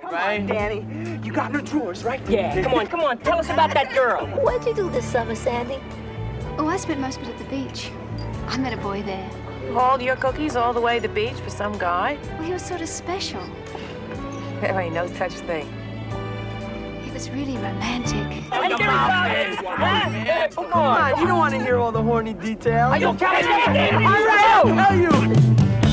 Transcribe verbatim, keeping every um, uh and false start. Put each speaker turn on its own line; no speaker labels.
come
right?
on, Danny. You got no drawers, right?
Yeah, come on, come on. Tell us about that girl.
What'd you do this summer, Sandy?
Oh, I spent most of it at the beach. I met a boy there.
Hauled your cookies all the way to the beach for some guy?
Well, he was sort of special.
There ain't no such thing.
He was really romantic.
Are you
Come on, you don't want to hear all the horny details.
Are you kidding me?
All right, I'll tell you.